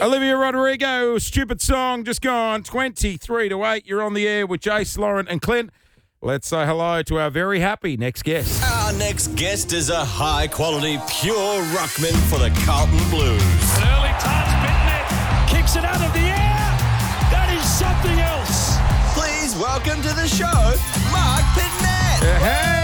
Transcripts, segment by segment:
Olivia Rodrigo, stupid song, just gone 23-8. You're on the air with Jace, Lauren and Clint. Let's say hello to our very happy next guest. Our next guest is a high-quality, pure ruckman for the Carlton Blues. An early touch, Pitnet kicks it out of the air. That is something else. Please welcome to the show, Mark Pitnet.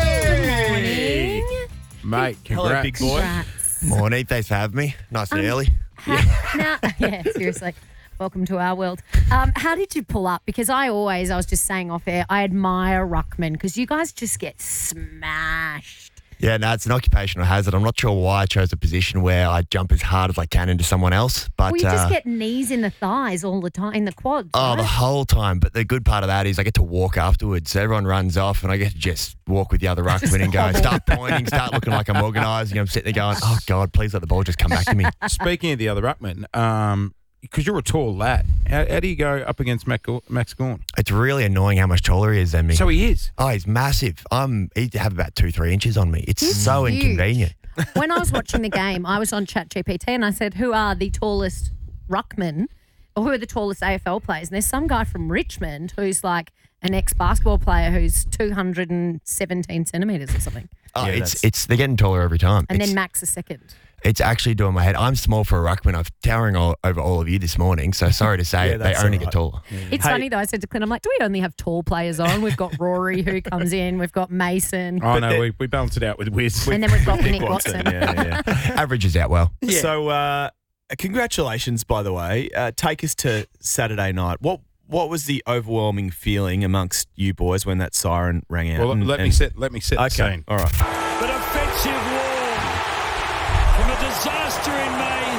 Hey! Mate, congrats. Hello, big boy. Congrats. Morning, thanks for having me. Nice and early. Yeah, seriously. Welcome to our world. How did you pull up? Because I was just saying off air, I admire ruckman because you guys just get smashed. Yeah, no, it's an occupational hazard. I'm not sure why I chose a position where I jump as hard as I can into someone else. But Well, you just get knees in the thighs all the time, in the quads. Oh, the right? whole time. But the good part of that is I get to walk afterwards. So everyone runs off and I get to just walk with the other ruckman and go, start pointing, start looking like I'm organising. I'm sitting there going, oh, God, please let the ball just come back to me. Speaking of the other ruckman, because you're a tall lad, how do you go up against Max Gawn? It's really annoying how much taller he is than me. So he is. Oh, he's massive. He'd have about 2-3 inches on me. It's so huge. inconvenient. When I was watching the game, I was on ChatGPT and I said, who are the tallest ruckmen or who are the tallest AFL players? And there's some guy from Richmond who's like an ex-basketball player who's 217 centimetres or something. Oh, Yeah, they're getting taller every time. And It's- then Max is second. It's actually doing my head. I'm small for a ruckman. I'm towering over all of you this morning. So sorry to say Yeah, it. They that's only all get taller. It's Hey- funny though, I said to Clint, I'm like, do we only have tall players on? We've got Rory who comes in, we've got Mason, Oh, no, we balance it out with Wiz. and then we've got Nick Watson. Yeah. Averages out well. Yeah. So, congratulations, by the way. Take us to Saturday night. What was the overwhelming feeling amongst you boys when that siren rang out? Well, let me set the Okay, scene. all right. But offensive war from a disaster in May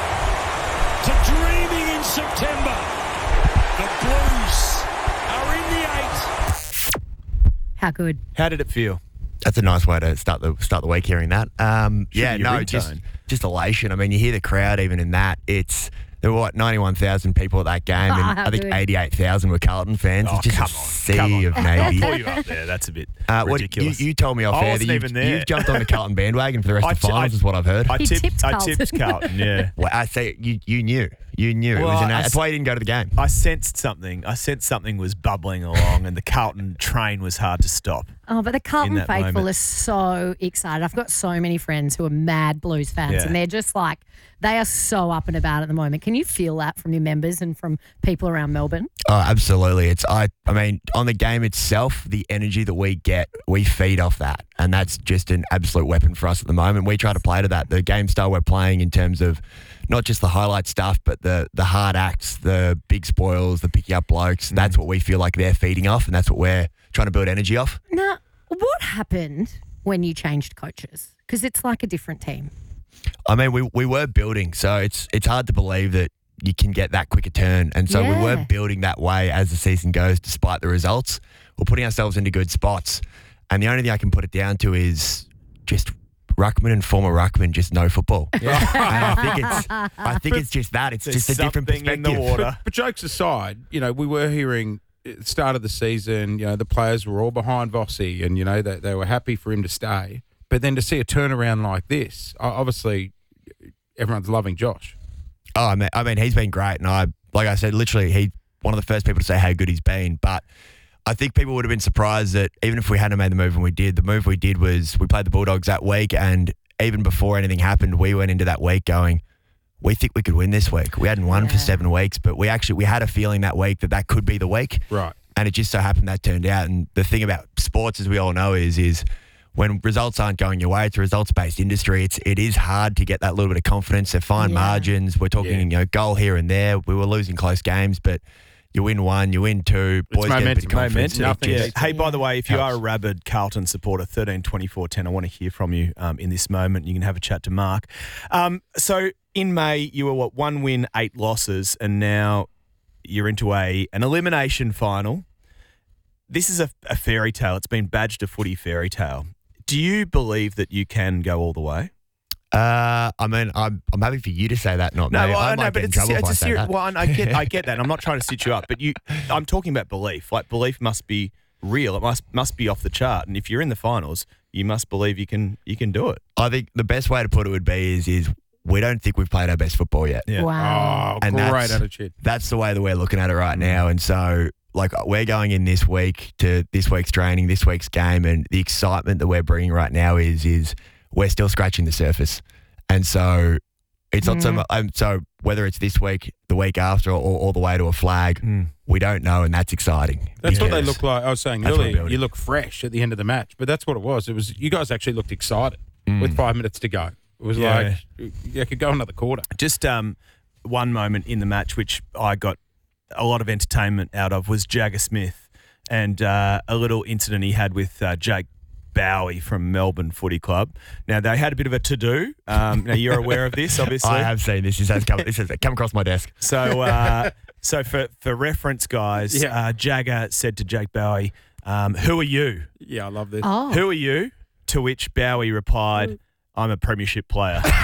to dreaming in September. The Blues are in the 8. How good. How did it feel? That's a nice way to start the week hearing that. Yeah, be your no, ringtone. just elation. I mean, you hear the crowd even in that. There were 91,000 people at that game, and How I think good. 88,000 were Carlton fans. Oh, it's just come a on, sea come on. of I'll navy. pull you up there. That's a bit What, ridiculous. you told me off I air wasn't that even there. you've jumped on the Carlton bandwagon for the rest of the finals, is what I've heard. I He tipped tipped Carlton, yeah. Well, I say you knew. You knew. Well, That's why you didn't go to the game. I sensed something. Was bubbling along, and the Carlton train was hard to stop. Oh, but the Carlton that faithful moment. are so excited. I've got so many friends who are mad Blues fans, Yeah. and they're just like, they are so up and about at the moment. Can you feel that from your members and from people around Melbourne? Oh, absolutely. I mean, on the game itself, the energy that we get, we feed off that. And that's just an absolute weapon for us at the moment. We try to play to that. The game style we're playing in terms of not just the highlight stuff, but the hard acts, the big spoils, the picky up blokes. That's what we feel like they're feeding off, and that's what we're trying to build energy off. Now, what happened when you changed coaches? Because it's like a different team. I mean, we were building, so it's hard to believe that you can get that quick a turn. And so we Yeah. were building that way as the season goes, despite the results. We're putting ourselves into good spots. And the only thing I can put it down to is just ruckman and former ruckman just know football. And I think it's just that. It's There's just a different something perspective. in the water. But jokes aside, we were hearing at the start of the season, the players were all behind Vossi and, they were happy for him to stay. But then to see a turnaround like this, obviously everyone's loving Josh. Oh, I mean, he's been great. And like I said, literally, he's one of the first people to say how good he's been. But I think people would have been surprised that even if we hadn't made the move when we did, the move we did was we played the Bulldogs that week. And even before anything happened, we went into that week going, we think we could win this week. We hadn't won for 7 weeks, but we had a feeling that week that could be the week. Right. And it just so happened that turned out. And the thing about sports, as we all know, is when results aren't going your way, it's a results-based industry. It is hard to get that little bit of confidence. They're fine margins. We're talking, goal here and there. We were losing close games, but you win one, you win two. Boys get a bit of confidence. Momentum. It Yeah. just- Hey, by the way, if you helps. are a rabid Carlton supporter, 13 24 10, I want to hear from you in this moment. You can have a chat to Mark. So in May, you were 1 win, 8 losses, and now you're into an elimination final. This is a fairy tale. It's been badged a footy fairy tale. Do you believe that you can go all the way? I mean, I'm happy for you to say that, not me. I might get in trouble if I say that. Well, I get that. I'm not trying to stitch you up, but I'm talking about belief. Like, belief must be real. It must be off the chart. And if you're in the finals, you must believe you can do it. I think the best way to put it would be is we don't think we've played our best football yet. Yeah. Wow. Oh, And great that's- attitude. That's the way that we're looking at it right now. And so, like, we're going in this week to this week's training, this week's game, and the excitement that we're bringing right now is we're still scratching the surface. And so it's not so much. So whether it's this week, the week after, or all the way to a flag, we don't know, and that's exciting. That's what they because look like. I was saying That's what earlier, we're you look fresh at the end of the match, but that's what it was. It was you guys actually looked excited with 5 minutes to go. It was Yeah. like you could go another quarter. Just one moment in the match which I got a lot of entertainment out of was Jagger Smith and a little incident he had with Jake Bowie from Melbourne Footy Club. Now, they had a bit of a to-do. Now, you're aware of this, obviously. I have seen this. This has come across my desk. So for reference, guys, Yeah. Jagger said to Jake Bowie, who are you? Yeah, I love this. Oh. Who are you? To which Bowie replied, I'm a premiership player. So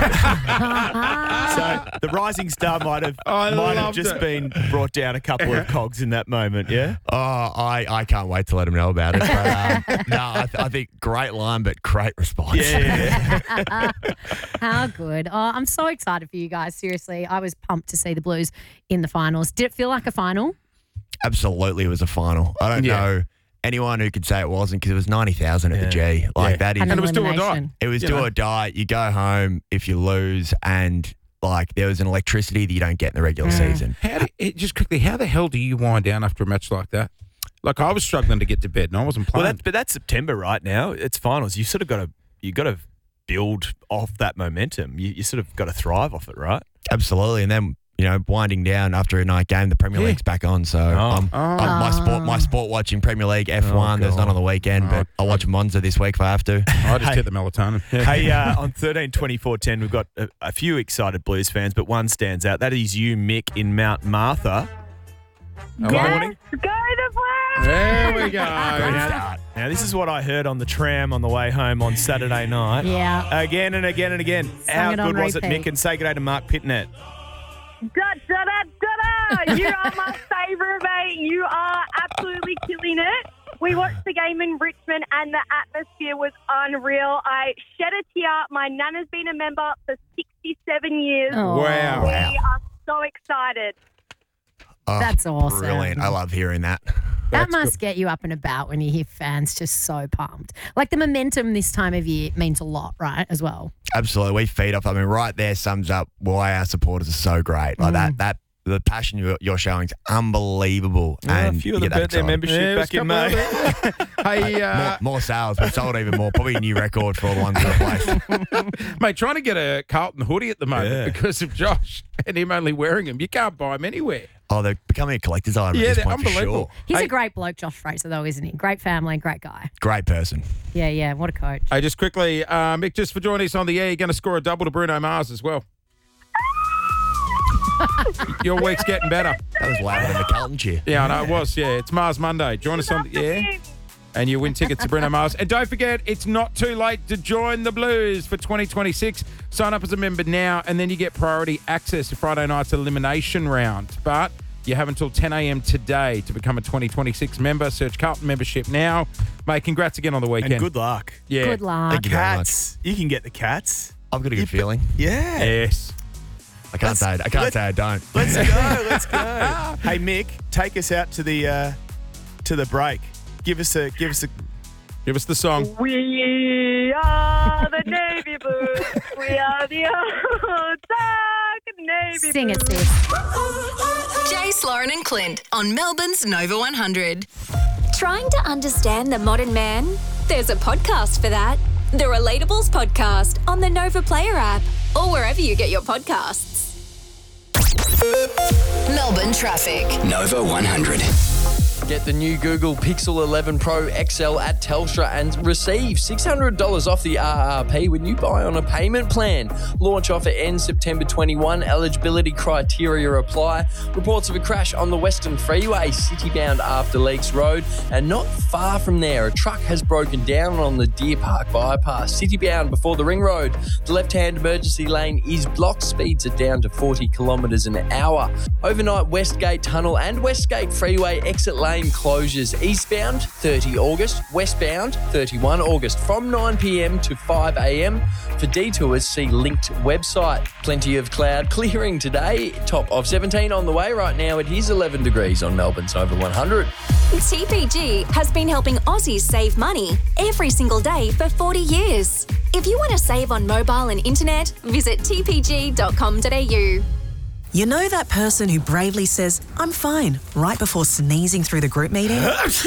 the rising star might have loved just it. been brought down a couple of cogs in that moment, yeah? Oh, I can't wait to let him know about it. But, no, I think great line, but great response. Yeah. How good. Oh, I'm so excited for you guys. Seriously, I was pumped to see the Blues in the finals. Did it feel like a final? Absolutely, it was a final. I don't know anyone who could say it wasn't because it was 90,000 at the G. Like that is, And it was do or die. elimination. it was you do know. or die. You go home if you lose, and like there was an electricity that you don't get in the regular season. Just quickly, how the hell do you wind down after a match like that? Like I was struggling to get to bed and I wasn't Well, playing. but that's September right now. It's finals. You sort of got to build off that momentum. You sort of got to thrive off it, right? Absolutely, and then winding down after a night game, the Premier League's back on. So my sport watching Premier League F1. There's none on the weekend, but I'll watch Monza this week if I have to. I just hit the melatonin. Yeah. Hey, on 13-24-10, we've got a few excited Blues fans, but one stands out. That is you, Mick, in Mount Martha. Good morning. Go the Blues! There we go. Now, this is what I heard on the tram on the way home on Saturday night. Yeah. Again and again and again. Sung How it on good was it, repeat. Mick? And say good day to Mark Pitnet. Da-da-da-da-da! You are my favourite, mate. You are absolutely killing it. We watched the game in Richmond and the atmosphere was unreal. I shed a tear. My nana's been a member for 67 years. Oh, Wow. We are so excited. Oh, That's awesome. Brilliant. I love hearing that. That must get you up and about when you hear fans just so pumped. Like the momentum this time of year means a lot, right, as well? Absolutely. We feed off. I mean, right there sums up why our supporters are so great. Like that the passion you're showing is unbelievable. A And few of you them get that burnt their excited. membership Yeah, back in May. Hey, More sales. We've sold even more. Probably a new record for all the ones that replaced. mate, trying to get a Carlton hoodie at the moment Yeah. because of Josh and him only wearing them. You can't buy them anywhere. Oh, they're becoming a collector's item Yeah, at this they're point for unbelievable. sure. He's Hey- a great bloke, Josh Fraser, though, isn't he? Great family, great guy. Great person. Yeah, what a coach. Hey, just quickly, Mick, just for joining us on the air, you're going to score a double to Bruno Mars as well. Your week's getting better. That was louder than the Carlton cheer. Yeah, I know it was. Yeah, it's Mars Monday. Join us on the air. And you win tickets to Bruno Mars. And don't forget, it's not too late to join the Blues for 2026. Sign up as a member now, and then you get priority access to Friday night's elimination round. But you have until 10 a.m. today to become a 2026 member. Search Carlton membership now. Mate, congrats again on the weekend. And good luck. Yeah. Good luck. Thank you very much. Cats. You can get the cats. I've got a good feeling. Yeah. Yes. I can't say I don't. Let's go. Hey, Mick, take us out to the break. Give us a. Give us the song. We are the Navy Blues. We are the old dark Navy Sing it, Blues. sis. Jace, Lauren and Clint on Melbourne's Nova 100. Trying to understand the modern man? There's a podcast for that. The Relatables Podcast on the Nova Player app or wherever you get your podcasts. Melbourne traffic. Nova 100. Get the new Google Pixel 11 Pro XL at Telstra and receive $600 off the RRP when you buy on a payment plan. Launch offer ends September 21. Eligibility criteria apply. Reports of a crash on the Western Freeway, city-bound after Lakes Road. And not far from there, a truck has broken down on the Deer Park bypass, city-bound before the Ring Road. The left-hand emergency lane is blocked. Speeds are down to 40 kilometres an hour. Overnight, Westgate Tunnel and Westgate Freeway exit lane closures. Eastbound, 30 August. Westbound, 31 August. From 9 p.m. to 5 a.m. For detours, see linked website. Plenty of cloud clearing today. Top of 17 on the way right now. It is 11 degrees on Melbourne's Over 100. TPG has been helping Aussies save money every single day for 40 years. If you want to save on mobile and internet, visit tpg.com.au. You know that person who bravely says, "I'm fine," right before sneezing through the group meeting?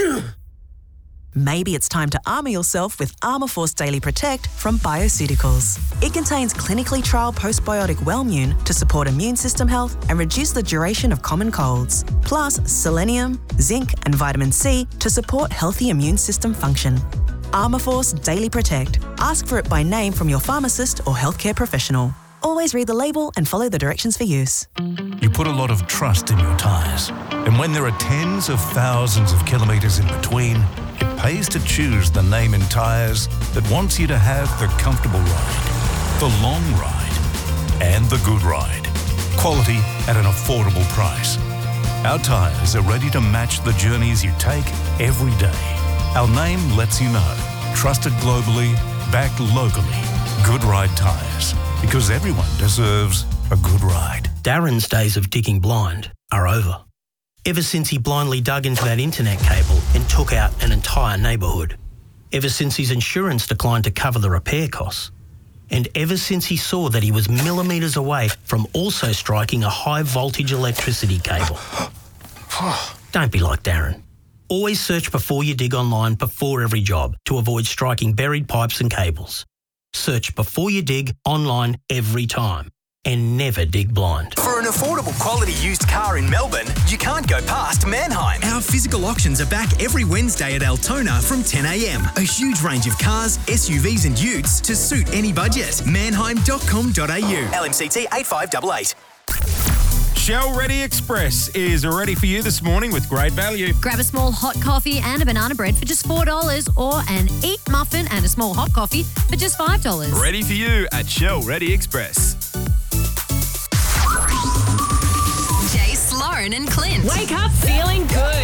Maybe it's time to armour yourself with Armourforce Daily Protect from Bioceuticals. It contains clinically trialled postbiotic Wellmune to support immune system health and reduce the duration of common colds, plus selenium, zinc and vitamin C to support healthy immune system function. Armourforce Daily Protect. Ask for it by name from your pharmacist or healthcare professional. Always read the label and follow the directions for use. You put a lot of trust in your tyres. And when there are tens of thousands of kilometres in between, it pays to choose the name in tyres that wants you to have the comfortable ride, the long ride, and the good ride. Quality at an affordable price. Our tyres are ready to match the journeys you take every day. Our name lets you know. Trusted globally, backed locally. Good Ride Tyres. Because everyone deserves a good ride. Darren's days of digging blind are over. Ever since he blindly dug into that internet cable and took out an entire neighbourhood. Ever since his insurance declined to cover the repair costs. And ever since he saw that he was millimetres away from also striking a high voltage electricity cable. Don't be like Darren. Always search before you dig online before every job to avoid striking buried pipes and cables. Search before you dig online every time and never dig blind. For an affordable quality used car in Melbourne, you can't go past Manheim. Our physical auctions are back every Wednesday at Altona from 10 a.m. A huge range of cars, SUVs and utes to suit any budget. Manheim.com.au. LMCT 8588. Shell Ready Express is ready for you this morning with great value. Grab a small hot coffee and a banana bread for just $4 or an Eat muffin and a small hot coffee for just $5. Ready for you at Shell Ready Express. Jace, Lauren and Clint. Wake up feeling good.